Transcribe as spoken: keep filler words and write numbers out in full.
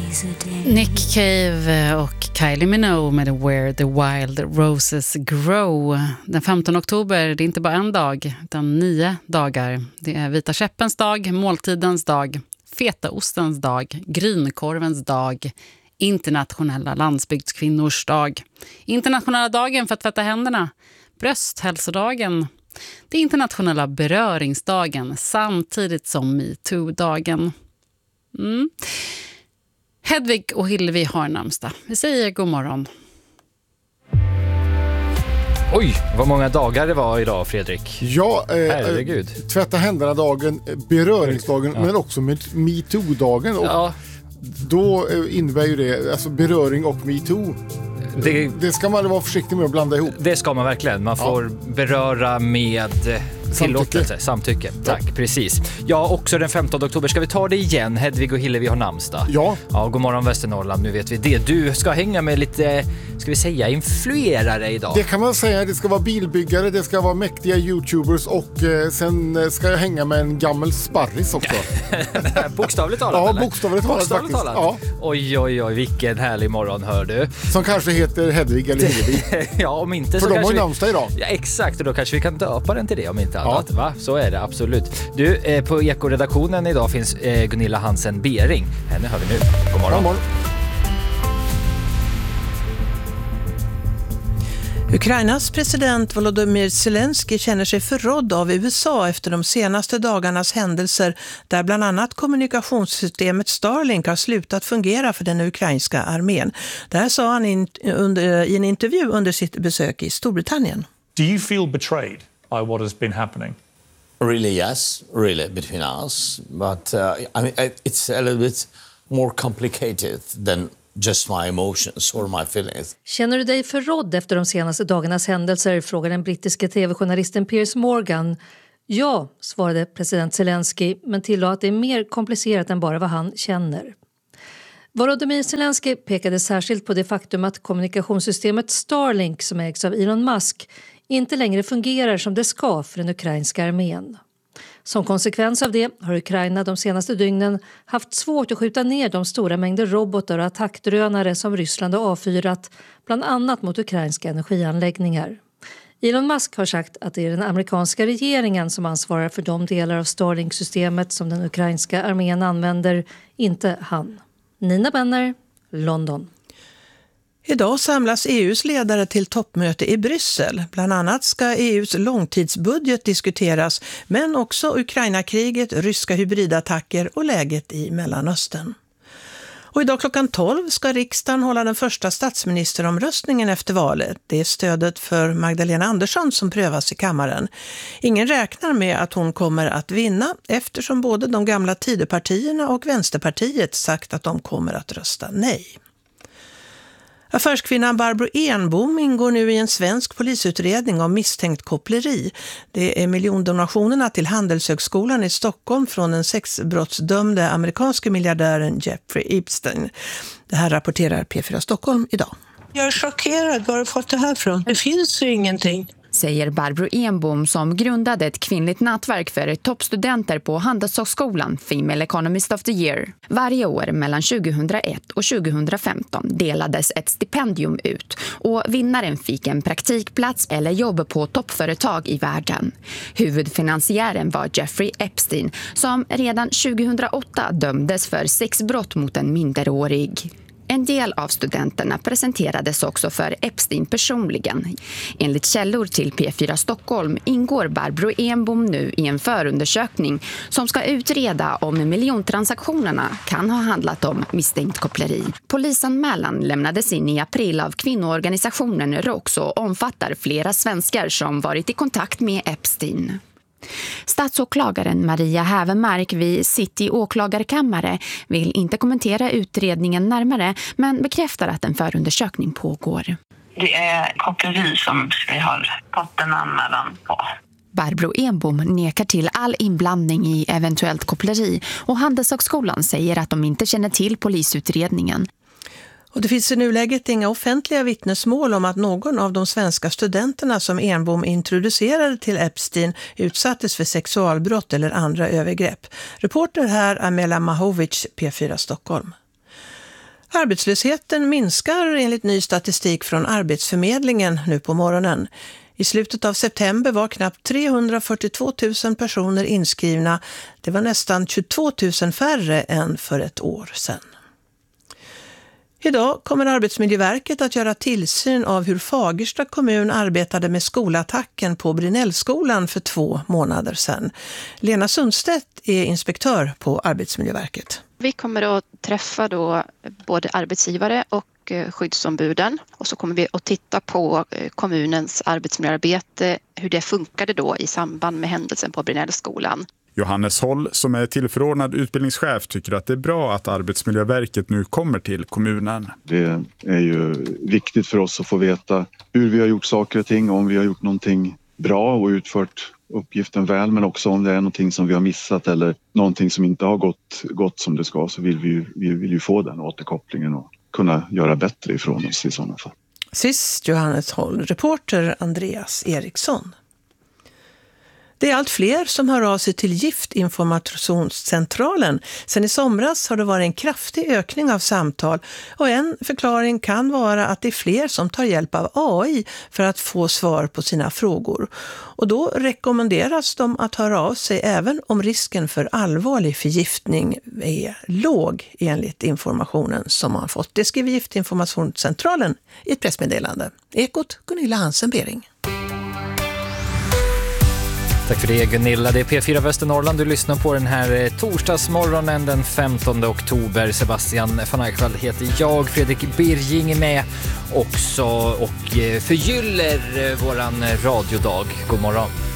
Nick Cave och Kylie Minogue med Where the Wild Roses Grow. Den femtonde oktober, det är inte bara en dag utan nio dagar. Det är vita käppens dag, måltidens dag, fetaostens dag, grynkorvens dag, internationella landsbygdskvinnors dag, internationella dagen för att tvätta händerna, brösthälsodagen, det internationella beröringsdagen samtidigt som MeToo-dagen. Mm. Hedvig och Hillevi har namnsdag. Vi säger god morgon. Oj, vad många dagar det var idag, Fredrik. Ja, eh, herregud. Tvätta händerna-dagen, beröringsdagen, ja. Men också med MeToo-dagen. Och ja. Då innebär ju det, alltså beröring och MeToo. Det, det ska man vara försiktig med att blanda ihop. Det ska man verkligen. Man får ja. beröra med tillåtelse, samtycke. Tack, ja. precis. Ja, också den femtonde oktober ska vi ta det igen. Hedvig och Hillevi har namnsdag. Ja. Ja, god morgon Västernorrland, nu vet vi det. Du ska hänga med lite, ska vi säga, influerare idag. Det kan man säga, det ska vara bilbyggare, det ska vara mäktiga YouTubers och eh, sen ska jag hänga med en gammal sparris också. Bokstavligt talat, ja, eller? bokstavligt talat bokstavligt faktiskt. Talat. Ja. Oj, oj, oj, vilken härlig morgon, hör du. Som kanske heter Hedvig eller Hillevi. Ja, om inte För så de kanske har ju vi... namnsdag idag. Ja, exakt, och då kanske vi kan döpa den till det om inte annat. Ja. Va? Så är det, absolut. Du, eh, på Eko-redaktionen idag finns eh, Gunilla Hansen Bering. Henne hör vi nu. God morgon. God morgon. Ukrainas president Volodymyr Zelensky känner sig förrådd av U S A efter de senaste dagarnas händelser där bland annat kommunikationssystemet Starlink har slutat fungera för den ukrainska armén. Det här sa han in, under, i en intervju under sitt besök i Storbritannien. Do you feel betrayed by what has been happening? Really, yes, really, between us. But uh, I mean, it's a little bit more complicated than just my emotions or my feelings. Känner du dig förrådd efter de senaste dagarnas händelser, frågar den brittiska tv-journalisten Piers Morgan. Ja, svarade president Zelensky, men tillade att det är mer komplicerat än bara vad han känner. Volodymyr Zelensky pekade särskilt på det faktum att kommunikationssystemet Starlink, som ägs av Elon Musk, inte längre fungerar som det ska för den ukrainska armén. Som konsekvens av det har Ukraina de senaste dygnen haft svårt att skjuta ner de stora mängder robotar och attackdrönare som Ryssland har avfyrat, bland annat mot ukrainska energianläggningar. Elon Musk har sagt att det är den amerikanska regeringen som ansvarar för de delar av Starlink-systemet som den ukrainska armén använder, inte han. Nina Benner, London. Idag samlas E U:s ledare till toppmöte i Bryssel. Bland annat ska E U:s långtidsbudget diskuteras, men också Ukraina-kriget, ryska hybridattacker och läget i Mellanöstern. Och idag klockan tolv ska riksdagen hålla den första statsministeromröstningen efter valet. Det är stödet för Magdalena Andersson som prövas i kammaren. Ingen räknar med att hon kommer att vinna eftersom både de gamla Tidöpartierna och Vänsterpartiet sagt att de kommer att rösta nej. Affärskvinnan Barbro Enbom ingår nu i en svensk polisutredning om misstänkt koppleri. Det är miljondonationerna till Handelshögskolan i Stockholm från den sexbrottsdömde amerikanske miljardären Jeffrey Epstein. Det här rapporterar P fyra Stockholm idag. Jag är chockerad. Var har du fått det här från? Det finns ju ingenting. Säger Barbro Enbom som grundade ett kvinnligt nätverk för toppstudenter på Handelshögskolan Female Economist of the Year. Varje år mellan tjugohundraett och tjugohundrafemton delades ett stipendium ut och vinnaren fick en praktikplats eller jobb på toppföretag i världen. Huvudfinansiären var Jeffrey Epstein som redan tjugohundraåtta dömdes för sexbrott mot en minderårig. En del av studenterna presenterades också för Epstein personligen. Enligt källor till P fyra Stockholm ingår Barbro Enbom nu i en förundersökning som ska utreda om miljontransaktionerna kan ha handlat om misstänkt koppleri. Polisanmälan lämnades in i april av kvinnoorganisationen ROX och omfattar flera svenskar som varit i kontakt med Epstein. Statsåklagaren Maria Hävermark vid City åklagarkammare vill inte kommentera utredningen närmare men bekräftar att en förundersökning pågår. Det är koppleri som vi har fått en anmälan på. Barbro Enbom nekar till all inblandning i eventuellt koppleri och Handelshögskolan säger att de inte känner till polisutredningen. Och det finns i nuläget inga offentliga vittnesmål om att någon av de svenska studenterna som Enbom introducerade till Epstein utsattes för sexualbrott eller andra övergrepp. Reporter här Amela Mahovic, P fyra Stockholm. Arbetslösheten minskar enligt ny statistik från Arbetsförmedlingen nu på morgonen. I slutet av september var knappt trehundrafyrtiotvå tusen personer inskrivna. Det var nästan tjugotvå tusen färre än för ett år sedan. Idag kommer Arbetsmiljöverket att göra tillsyn av hur Fagersta kommun arbetade med skolattacken på Brinellskolan för två månader sedan. Lena Sundstedt är inspektör på Arbetsmiljöverket. Vi kommer att träffa då både arbetsgivare och skyddsombuden och så kommer vi att titta på kommunens arbetsmiljöarbete, hur det funkade då i samband med händelsen på Brinellskolan. Johannes Håll, som är tillförordnad utbildningschef, tycker att det är bra att Arbetsmiljöverket nu kommer till kommunen. Det är ju viktigt för oss att få veta hur vi har gjort saker och ting, om vi har gjort någonting bra och utfört uppgiften väl, men också om det är någonting som vi har missat eller någonting som inte har gått, gått som det ska, så vill vi, ju, vi vill ju få den återkopplingen och kunna göra bättre ifrån oss i sådana fall. Sist Johannes Håll, reporter Andreas Eriksson. Det är allt fler som hör av sig till Giftinformationscentralen. Sen i somras har det varit en kraftig ökning av samtal och en förklaring kan vara att det är fler som tar hjälp av A I för att få svar på sina frågor. Och då rekommenderas de att höra av sig även om risken för allvarlig förgiftning är låg enligt informationen som man fått. Det skriver Giftinformationscentralen i ett pressmeddelande. Ekot Gunilla Hansen-Bering. Tack för det Gunilla. Det är P fyra Västernorrland du lyssnar på den här torsdagsmorgonen den femtonde oktober. Sebastian van Eichwald heter jag. Fredrik Birging är med också och förgyller våran radiodag. God morgon.